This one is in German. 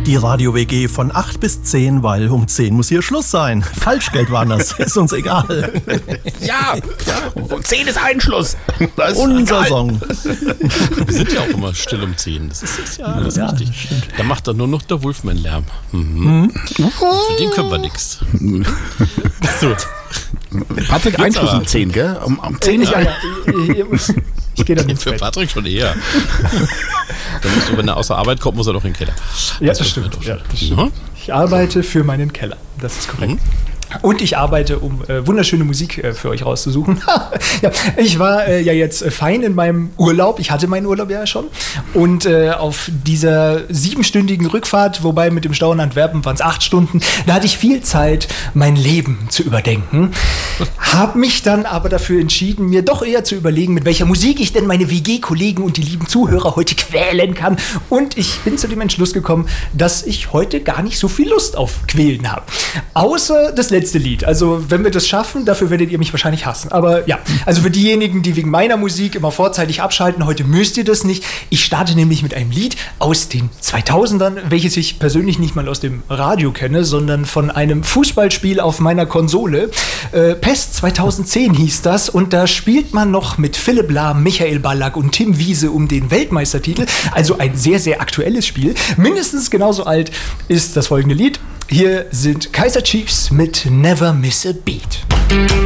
Die Radio-WG von 8 bis 10, weil um 10 muss hier Schluss sein. Falschgeld war das, ist uns egal. Ja, um 10 ist Einschluss. Das ist unser Song. Wir sind ja auch immer still um 10. Das ist richtig. Stimmt. Da macht dann nur noch der Wolfman Lärm. Für den können wir nichts. So. Patrick, Einschluss um 10, gell? Um 10 ist Ich gehe dann ins Für Bett. Patrick schon eher. Dann musst du, wenn er außer Arbeit kommt, muss er doch in den Keller. Ja, das stimmt. Ja, das stimmt. Mhm. Ich arbeite für meinen Keller. Das ist korrekt. Und ich arbeite, um wunderschöne Musik für euch rauszusuchen. Ja, ich war ja jetzt fein in meinem Urlaub. Ich hatte meinen Urlaub ja schon. Und auf dieser 7-stündigen Rückfahrt, wobei mit dem Stau in Antwerpen waren es 8 Stunden, da hatte ich viel Zeit, mein Leben zu überdenken. Habe mich dann aber dafür entschieden, mir doch eher zu überlegen, mit welcher Musik ich denn meine WG-Kollegen und die lieben Zuhörer heute quälen kann. Und ich bin zu dem Entschluss gekommen, dass ich heute gar nicht so viel Lust auf Quälen habe. Außer das letzte Lied. Also, wenn wir das schaffen, dafür werdet ihr mich wahrscheinlich hassen. Aber ja, also für diejenigen, die wegen meiner Musik immer vorzeitig abschalten, heute müsst ihr das nicht. Ich starte nämlich mit einem Lied aus den 2000ern, welches ich persönlich nicht mal aus dem Radio kenne, sondern von einem Fußballspiel auf meiner Konsole. PES 2010 hieß das und da spielt man noch mit Philipp Lahm, Michael Ballack und Tim Wiese um den Weltmeistertitel. Also ein sehr, sehr aktuelles Spiel. Mindestens genauso alt ist das folgende Lied. Hier sind Kaiser Chiefs mit Never Miss a Beat.